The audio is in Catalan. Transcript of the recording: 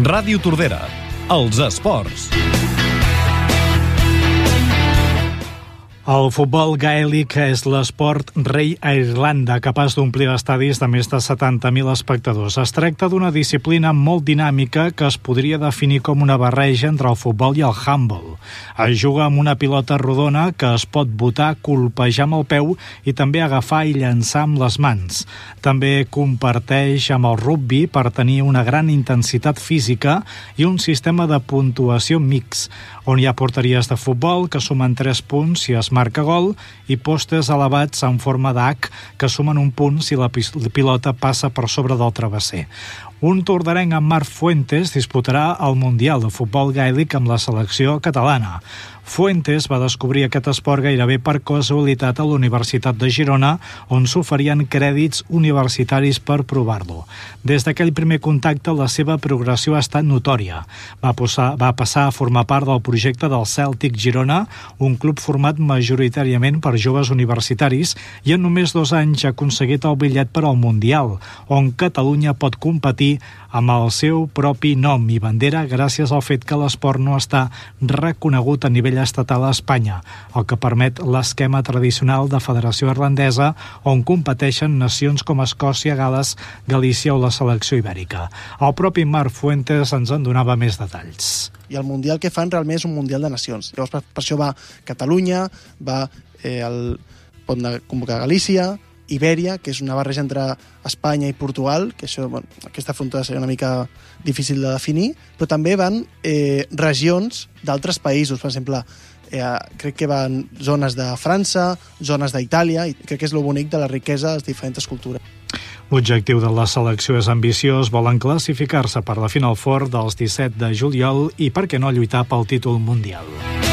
Ràdio Tordera, els esports. El futbol gaèlic és l'esport rei a Irlanda, capaç d'omplir estadis de més de 70.000 espectadors. Es tracta d'una disciplina molt dinàmica que es podria definir com una barreja entre el futbol i el handball. Es juga amb una pilota rodona que es pot botar, colpejar amb el peu i també agafar i llançar amb les mans. També comparteix amb el rugbi per tenir una gran intensitat física i un sistema de puntuació mix, on hi ha porteries de futbol que sumen 3 punts si es marca gol i postes elevats en forma d'H que sumen un punt si la pilota passa per sobre del travesser. Un tordarenc, en Marc Fuentes, disputarà el Mundial de Futbol Gaèlic amb la selecció catalana. Fuentes va descobrir aquest esport gairebé per casualitat a la Universitat de Girona, on s'oferien crèdits universitaris per provar-lo. Des d'aquell primer contacte, la seva progressió ha estat notòria. Va passar a formar part del projecte del Celtic Girona, un club format majoritàriament per joves universitaris, i en només 2 anys ha aconseguit el bitllet per al Mundial, on Catalunya pot competir amb el seu propi nom i bandera gràcies al fet que l'esport no està reconegut a nivell estatal a Espanya, el que permet l'esquema tradicional de Federació Irlandesa, on competeixen nacions com Escòcia, Gal·les, Galícia o la selecció ibèrica. El propi Marc Fuentes ens en donava més detalls. I el Mundial que fan realment és un Mundial de Nacions. Llavors, per això va Catalunya, va pot convocar Galícia, Ibèria, que és una barreja entre Espanya i Portugal, que això, aquesta frontera seria una mica difícil de definir, però també van regions d'altres països. Per exemple, crec que van zones de França, zones d'Itàlia, i crec que és el bonic de la riquesa de les diferents cultures. L'objectiu de la selecció és ambiciós, volen classificar-se per la Final Four dels 17 de juliol i, per què no, lluitar pel títol mundial.